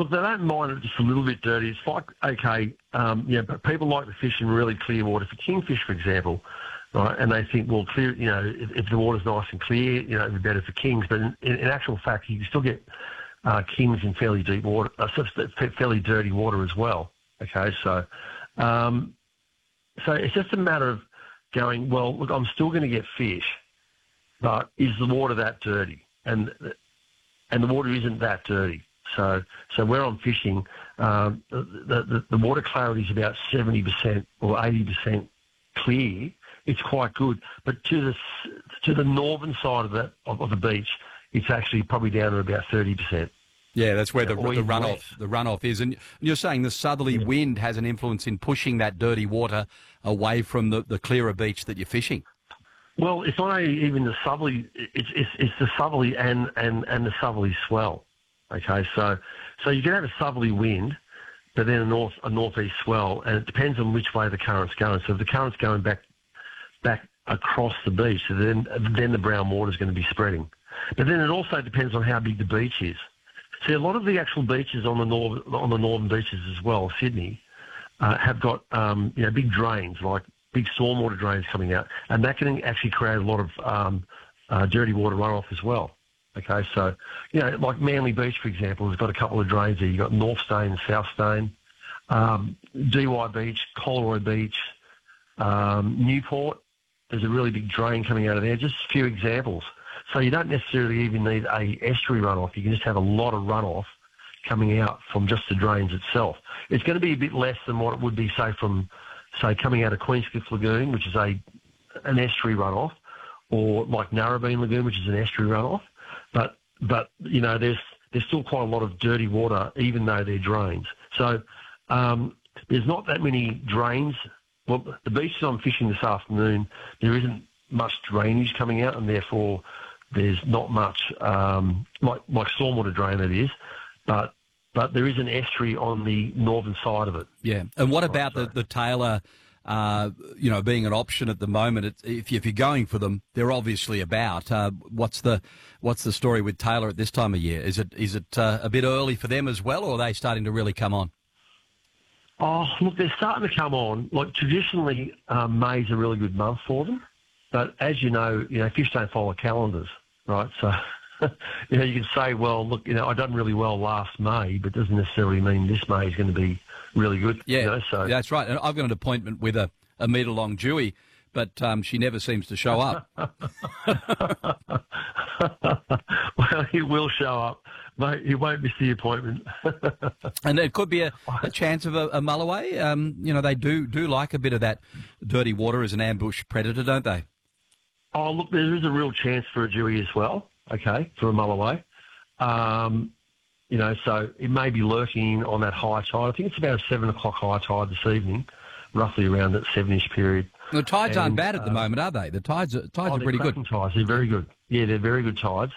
Look, they don't mind it just a little bit dirty. It's like, okay, but people like to fish in really clear water. For kingfish, for example, right, and they think, well, clear, if the water's nice and clear, it'd be better for kings. But in actual fact, you can still get kings in fairly deep water, fairly dirty water as well. Okay, so it's just a matter of going, well, look, I'm still going to get fish, but is the water that dirty? And the water isn't that dirty. So where I'm fishing, the water clarity is about 70% or 80% clear. It's quite good, but to the northern side of the beach, it's actually probably down to about 30%. Yeah, that's where the runoff is. And you're saying the southerly wind has an influence in pushing that dirty water away from the clearer beach that you're fishing. Well, it's not even the southerly; it's the southerly and the southerly swell. Okay, so you can have a southerly wind, but then a northeast swell, and it depends on which way the current's going. So if the current's going back across the beach, so then the brown water is going to be spreading. But then it also depends on how big the beach is. See, a lot of the actual beaches on the northern beaches as well, Sydney, have got big drains, like big stormwater drains coming out, and that can actually create a lot of dirty water runoff as well. Okay, so, like Manly Beach, for example, has got a couple of drains there. You've got North Stane and South Stane, DY Beach, Coleroy Beach, Newport. There's a really big drain coming out of there. Just a few examples. So you don't necessarily even need a estuary runoff. You can just have a lot of runoff coming out from just the drains itself. It's going to be a bit less than what it would be, say, coming out of Queenscliff Lagoon, which is an estuary runoff, or like Narrabeen Lagoon, which is an estuary runoff. But there's still quite a lot of dirty water, even though they're drains. So there's not that many drains. Well, the beaches I'm fishing this afternoon, there isn't much drainage coming out, and therefore there's not much like stormwater drain that is, but there is an estuary on the northern side of it. Yeah, and what about the Taylor? Being an option at the moment, if you're going for them, they're obviously about. What's the story with Taylor at this time of year? Is it a bit early for them as well, or are they starting to really come on? Oh, look, they're starting to come on. Like traditionally, May's a really good month for them, but as you know, fish don't follow calendars, right? So. You can say, well, look, I done really well last May, but doesn't necessarily mean this May is going to be really good. Yeah, that's right. And I've got an appointment with a metre-long Dewey, but she never seems to show up. Well, he will show up, mate. He won't miss the appointment. And it could be a chance of a mulloway. They do like a bit of that dirty water as an ambush predator, don't they? Oh, look, there is a real chance for a Dewey as well. Okay, for a mulloway. So it may be lurking on that high tide. I think it's about a 7 o'clock high tide this evening, roughly around that 7-ish period. The tides aren't bad at the moment, are they? The tides are pretty good. Tides. They're very good. Yeah, they're very good tides.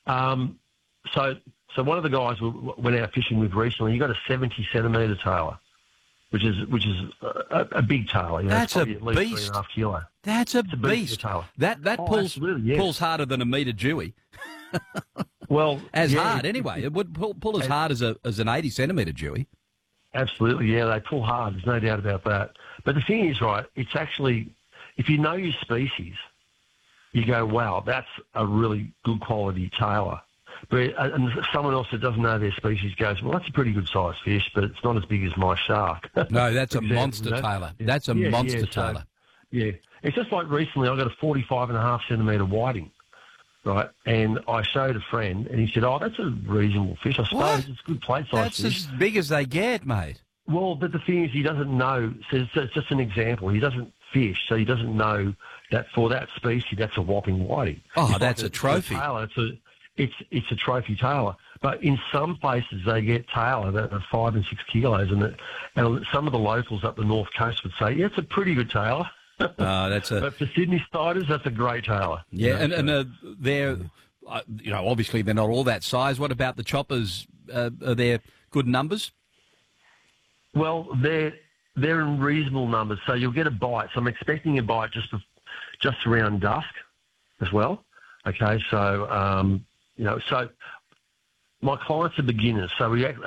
So one of the guys we went out fishing with recently, he got a 70-centimetre tailor, which is a big tailor. That's a beast. At least 3.5 kilo. That's a beast. That pulls harder than a metre Dewey. Well, hard anyway. It would pull as hard as an 80-centimetre Dewey. Absolutely, yeah. They pull hard. There's no doubt about that. But the thing is, right? It's actually, if you know your species, you go, wow, that's a really good quality tailor. But and someone else that doesn't know their species goes, well, that's a pretty good sized fish, but it's not as big as my shark. No, that's a monster tailor. Yeah. That's a monster tailor. Yeah, it's just like recently I got a 45.5 centimetre whiting. Right, and I showed a friend, and he said, "Oh, that's a reasonable fish. I suppose what? It's a good plate size fish." That's as big as they get, mate. Well, but the thing is, he doesn't know. So it's just an example. He doesn't fish, so he doesn't know that for that species, that's a whopping whiting. Oh, that's a trophy. It's a trophy tailor. But in some places, they get tailor that are 5 and 6 kilos, and some of the locals up the north coast would say, "Yeah, it's a pretty good tailor." But for Sydney siders, that's a great tailor. Yeah, and they're, obviously they're not all that size. What about the choppers? Are there good numbers? Well, they're in reasonable numbers, so you'll get a bite. So I'm expecting a bite just around dusk as well. Okay, so so my clients are beginners, so we